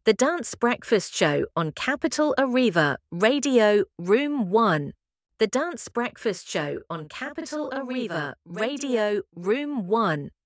The Dance Breakfast Show on Capital Arriva, Radio Room 1. The Dance Breakfast Show on Capital Arriva, Radio Room 1.